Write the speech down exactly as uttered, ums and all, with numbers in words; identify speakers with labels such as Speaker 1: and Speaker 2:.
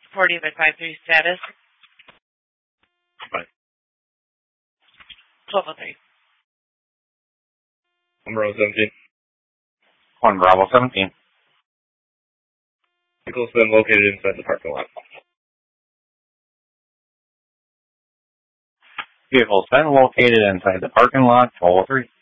Speaker 1: forty by five three status.
Speaker 2: Bye.
Speaker 1: twelve oh three.
Speaker 2: One Bravo seventeen.
Speaker 3: One Bravo seventeen.
Speaker 2: Vehicle's been located inside the parking lot.
Speaker 3: Vehicle's been located inside the parking lot, twelve oh three.